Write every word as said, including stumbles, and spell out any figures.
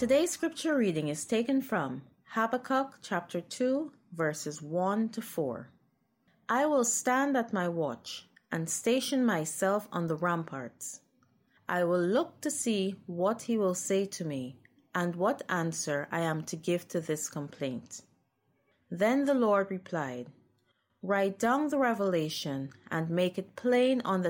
Today's scripture reading is taken from Habakkuk chapter two, verses one to four. I will stand at my watch and station myself on the ramparts. I will look to see what he will say to me and what answer I am to give to this complaint. Then the Lord replied, Write down the revelation and make it plain on the